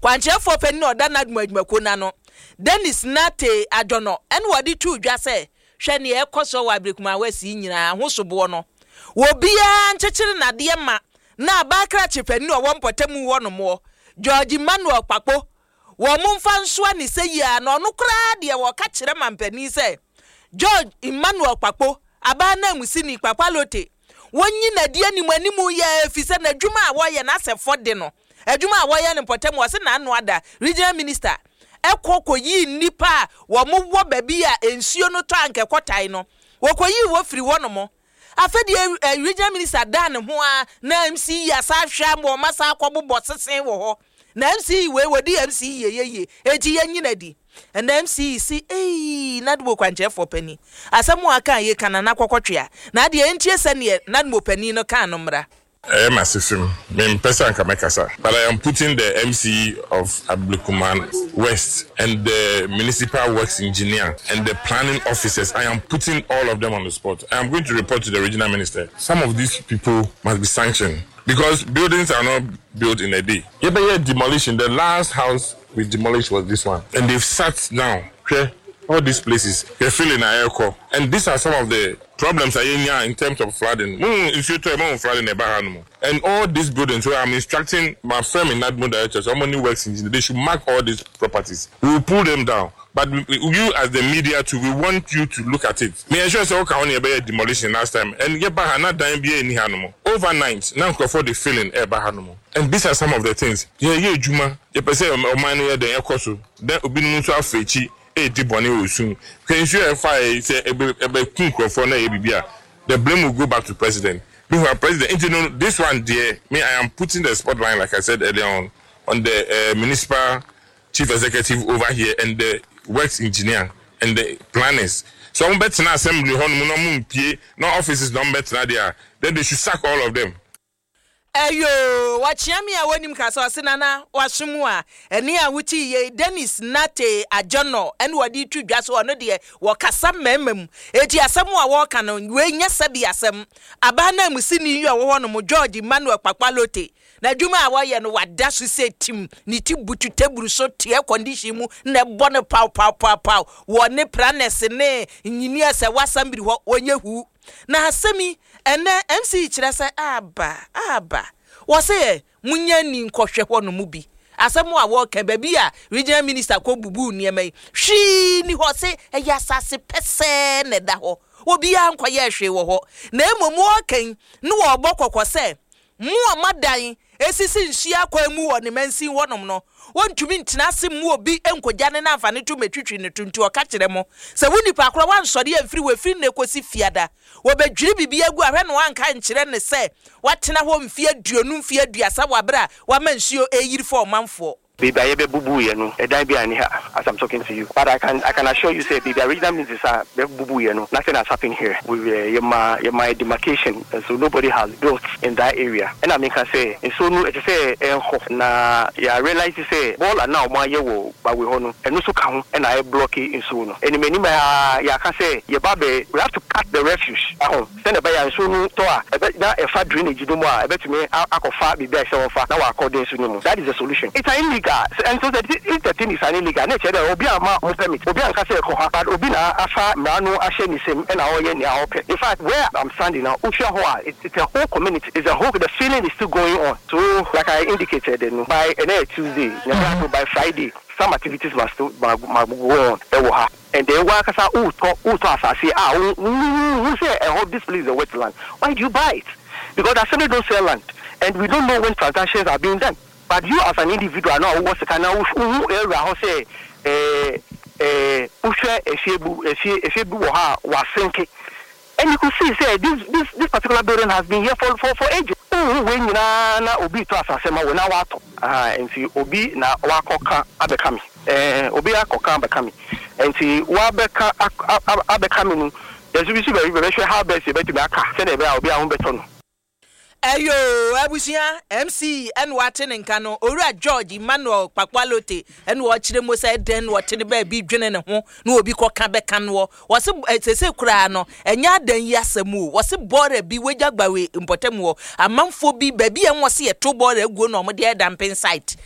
kwanchefo pani no da nadum adwumako na no Dennis Nate Ajono en wodi tu dwa se hwe ne ekoso wa Abrekuma wasi nyina hosobo no wo bia nchechire na de ma na abakra chepani no wo mpotemu wo no mo George Manuel Papo wo mumfa nso ani seyi a no no kra de wo ka kire mampani se George Emmanuel Papo aba na musini Papalote wonyi na de animu ye fi se na dwuma a wo ye na asefo de no adwuma a wo ye ne mpotemu wo se na anu ada regional minister ekoko yi nipa wo mo wo baby a ensuo no to anke kotai no wo koyi wo firi wo no mo afedi regional minister dan ho a na MC ya sa hwa mo masa akobobo sesen wo ho na MC we wodi MC ye eji yanyina di and MC si nadbo kwanchefo pani asemu aka ye kana na kwokotwea na de entie sene nadmo pani no kan no mra massive person can make us, but I am putting the MC of Abrekuma West and the municipal works engineer and the planning officers. I am putting all of them on the spot. I am going to report to the regional minister. Some of these people must be sanctioned because buildings are not built in a day. Demolition. The last house we demolished was this one, and they've sat down. Okay? All these places, they're feeling an air core. And these are some of the problems in terms of flooding. And all these buildings where I'm instructing my firm in Nadmo Directors, how many works engineers, they should mark all these properties. We will pull them down. But you as the media too, we want you to look at it. Me ensure say okay on your demolition last time. And get back not dying be any animal. Overnight, now for the feeling animal. And these are some of the things. Juma. You say man here the ekoso. Then obi no so afechi. The blame will go back to president. President, this one, dear, I am putting the spotlight, like I said earlier on the municipal chief executive over here and the works engineer and the planners. So I'm betting assembly, no offices, no better there. Then they should sack all of them. Ayo wachiami a wonim kaso asenana wasumu a eni a wuti ye Dennis Nate Ajono en wadi tu dwaso ono de wo kasa memem eti asemu a wo ka no we nya sabi asem aba na musini yi wo no mo George Emmanuel Papalote na dwuma a wo ye no wada so se tim ni ti butu teburu so tie condition mu na bone pow wo ne pranes ne engineer se wasambiri ho onye hu na asemi ene MC kire se aba wo se munya ni nkohwe ho no mu bi asemu a wo ka baby a regional minister ko bubu niemai hwi ni ho se eya sase pese ne da ho obi a nkoye hwe wo ho na emomu okan no wo bokokko se mu amadan esisi nhia kwa mu wo ne mansi wonom no wontumi ntina se mu obi enkogya ne na afane to metwitwi ne tuntu o ka kire mo se wonipa akora wansori amfiri wefiri ne kosi fiada wo bedwiri bibia gu ahwe no anka nkire ne se watena ho mfie aduonu mfie aduasa wabra wa mansuo eyiri fo manfo Baby, I bubu yenu. As I'm talking to you, but I can assure you, say, baby, original means is bubu yenu. Nothing has happened here with my demarcation, and so nobody has built in that area. And I mean, can say, and so no, say, na ya realize say, ball and now my yewo, but we hono, and also come and I block it in soon. And many ya can say, ya baby, we have to cut the refuge. Send a buyer and soon toa. I bet that a fat drainage, you know more. I bet me, I could far be there so far. Now I call this. That is the solution. It's an illegal. And so if the thing is an illegal, nature there will be a permit. Obi an kase ko but obi na afa mano ahye ni sem na oye ni ahope. In fact, where I'm standing now, it's a whole community. It's a whole. The feeling is still going on. So, like I indicated, by Tuesday, by Friday, some activities must go on. And then work as a say, who say I hope this place is a wetland. Why do you buy it? Because I simply don't sell land, and we don't know when transactions are being done. But you as an individual now what's the kind of area how say was sinking. And you could see say this particular building has been here for ages. When na obi to asasema we na wato and see obi na wakoka abekami obi akoka abekami and see wabeka abekami there's very sure how best you better be aka say na obi ahun beto no. Ayo abusia MC en waten nka no owura George Emmanuel Papalote en wo kire mo say den wo tene ba bi dwene ne ho na obi koka beka no wo se sese kura no enya dan yi asemu wo se bore bi wejagbawe importem wo amanfo bi ba bi en wo se yeto bore aguo no mo de dampen site